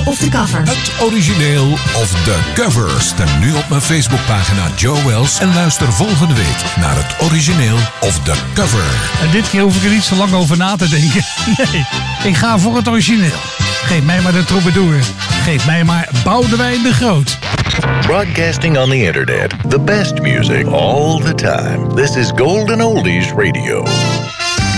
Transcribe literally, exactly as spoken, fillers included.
of de cover? Het origineel of de cover? Stem nu op mijn Facebookpagina Joe Wells en luister volgende week naar het origineel of de cover. En dit keer hoef ik er niet zo lang over na te denken. Nee, ik ga voor het origineel. Geef mij maar de troubadour. Geef mij maar Boudewijn de Groot. Broadcasting on the internet. The best music all the time. This is Golden Oldies Radio.